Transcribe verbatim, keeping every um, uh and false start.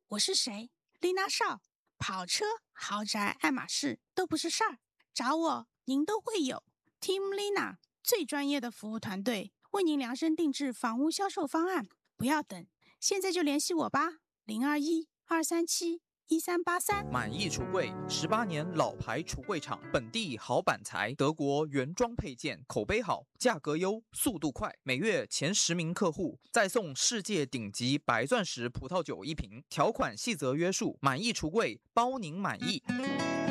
我是谁？丽娜少。跑车、豪宅、爱马仕都不是事儿，找我您都会有。Team Lina 最专业的服务团队，为您量身定制房屋销售方案。不要等，现在就联系我吧，零二一二三七一三八三。 满意橱柜，十八年老牌橱柜厂，本地好板材，德国原装配件，口碑好，价格优，速度快，每月前十名客户再送世界顶级白钻石葡萄酒一瓶，条款细则约束，满意橱柜包您满意。